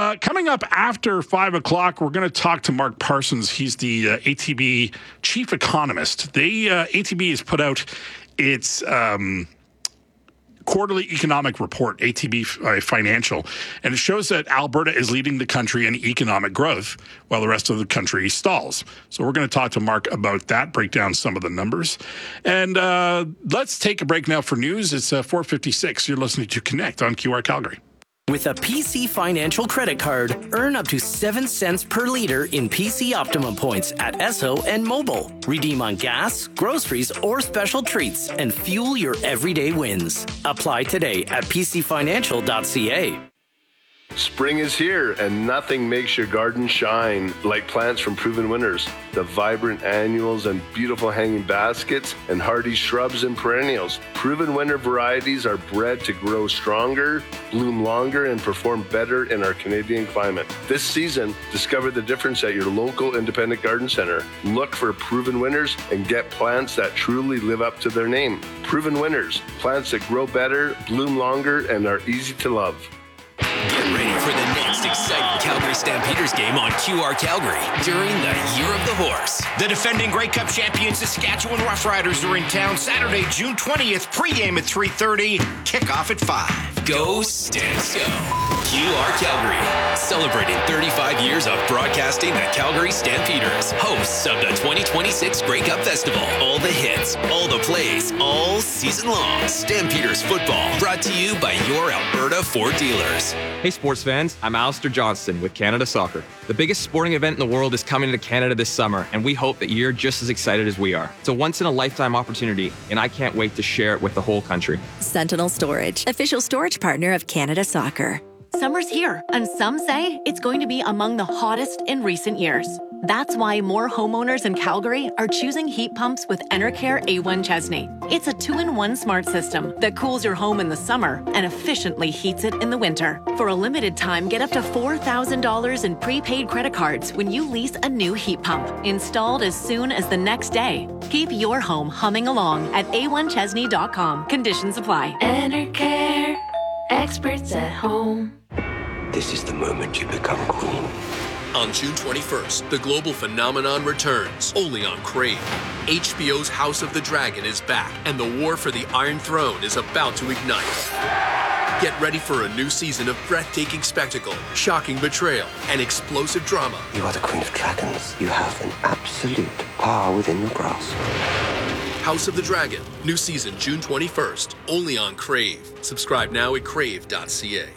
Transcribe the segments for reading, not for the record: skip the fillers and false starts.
Coming up after 5 o'clock, we're going to talk to Mark Parsons. He's the ATB chief economist. ATB has put out its quarterly economic report, ATB Financial, and it shows that Alberta is leading the country in economic growth while the rest of the country stalls. So we're going to talk to Mark about that, break down some of the numbers. And let's take a break now for news. It's 4:56. You're listening to Connect on QR Calgary. With a PC Financial credit card, earn up to 7 cents per liter in PC Optimum points at Esso and Mobile. Redeem on gas, groceries, or special treats and fuel your everyday wins. Apply today at pcfinancial.ca. Spring is here, and nothing makes your garden shine like plants from Proven Winners. The vibrant annuals and beautiful hanging baskets and hardy shrubs and perennials. Proven Winner varieties are bred to grow stronger, bloom longer, and perform better in our Canadian climate. This season, discover the difference at your local independent garden center. Look for Proven Winners and get plants that truly live up to their name. Proven Winners, plants that grow better, bloom longer, and are easy to love. Get ready for the next exciting Calgary Stampeders game on QR Calgary during the Year of the Horse. The defending Grey Cup champions Saskatchewan Roughriders are in town Saturday, June 20th, pregame at 3:30, kickoff at 5. Go Stamps Go! QR Calgary, celebrating 35 years of broadcasting the Calgary Stampeders, hosts of the 2026 Grey Cup Festival. All the hits, all the plays, all season long. Stampeders football, brought to you by your Alberta Ford dealers. Hey sports fans, I'm Alistair Johnston with Canada Soccer. The biggest sporting event in the world is coming to Canada this summer, and we hope that you're just as excited as we are. It's a once-in-a-lifetime opportunity, and I can't wait to share it with the whole country. Sentinel Storage, official storage partner of Canada Soccer. Summer's here, and some say it's going to be among the hottest in recent years. That's why more homeowners in Calgary are choosing heat pumps with Enercare A1 Chesney. It's a 2-in-1 smart system that cools your home in the summer and efficiently heats it in the winter. For a limited time, get up to $4,000 in prepaid credit cards when you lease a new heat pump, installed as soon as the next day. Keep your home humming along at a1chesney.com. Conditions apply. Enercare, experts at home. This is the moment you become queen. On June 21st, the global phenomenon returns, only on Crave. HBO's House of the Dragon is back, and the war for the Iron Throne is about to ignite. Get ready for a new season of breathtaking spectacle, shocking betrayal, and explosive drama. You are the Queen of Dragons. You have an absolute power within your grasp. House of the Dragon, new season June 21st, only on Crave. Subscribe now at crave.ca.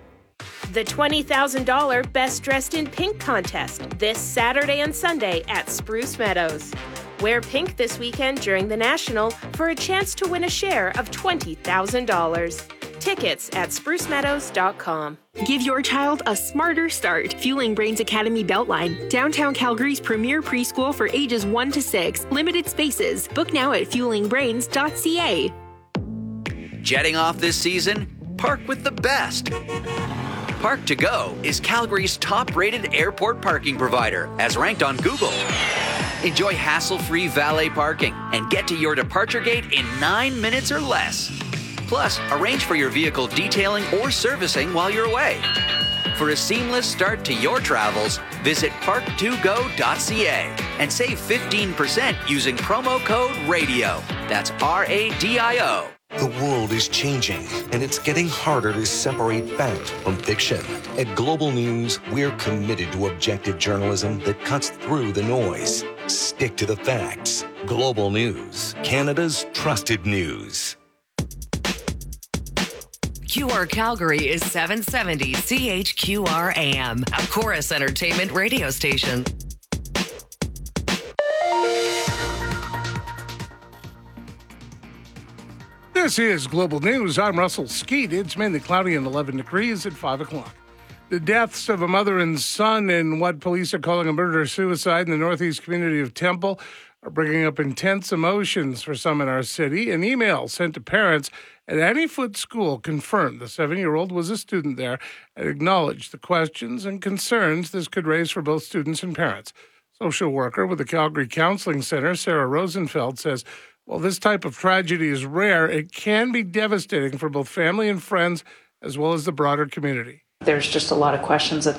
The $20,000 Best Dressed in Pink contest this Saturday and Sunday at Spruce Meadows. Wear pink this weekend during the National for a chance to win a share of $20,000. Tickets at sprucemeadows.com. Give your child a smarter start. Fueling Brains Academy Beltline, downtown Calgary's premier preschool for ages 1 to 6. Limited spaces. Book now at fuelingbrains.ca. Jetting off this season? Park with the best. Park to Go is Calgary's top-rated airport parking provider, as ranked on Google. Enjoy hassle-free valet parking and get to your departure gate in 9 minutes or less. Plus, arrange for your vehicle detailing or servicing while you're away. For a seamless start to your travels, visit park2go.ca and save 15% using promo code RADIO. That's RADIO. The world is changing, and it's getting harder to separate fact from fiction. At Global News, we're committed to objective journalism that cuts through the noise. Stick to the facts. Global News, Canada's trusted news. QR Calgary is 770 CHQR AM, a Chorus Entertainment radio station. This is Global News. I'm Russell Skeet. It's mainly cloudy and 11 degrees at 5 o'clock. The deaths of a mother and son in what police are calling a murder-suicide in the northeast community of Temple are bringing up intense emotions for some in our city. An email sent to parents at Annie Foote School confirmed the 7-year-old was a student there and acknowledged the questions and concerns this could raise for both students and parents. Social worker with the Calgary Counseling Center, Sarah Rosenfeld, says, while this type of tragedy is rare, it can be devastating for both family and friends as well as the broader community. There's just a lot of questions that